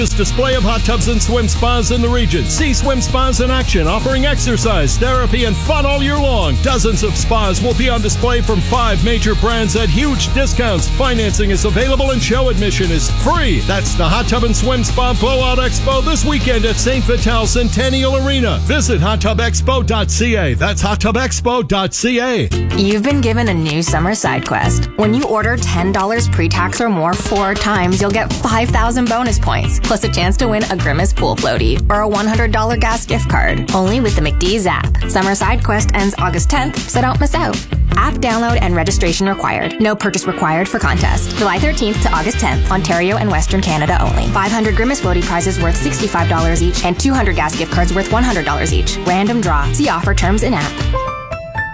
Display of hot tubs and swim spas in the region. See swim spas in action, offering exercise, therapy, and fun all year long. Dozens of spas will be on display from 5 major brands at huge discounts. Financing is available and show admission is free. That's the Hot Tub and Swim Spa Blowout Expo this weekend at St. Vital Centennial Arena. Visit hottubexpo.ca. That's hottubexpo.ca. You've been given a new summer side quest. When you order $10 pre-tax or more 4 times, you'll get 5,000 bonus points. Plus a chance to win a Grimace pool floaty or a $100 gas gift card. Only with the McDee's app. Summer Side Quest ends August 10th, so don't miss out. App download and registration required. No purchase required for contest. July 13th to August 10th, Ontario and Western Canada only. 500 Grimace floaty prizes worth $65 each and 200 gas gift cards worth $100 each. Random draw. See offer terms in app.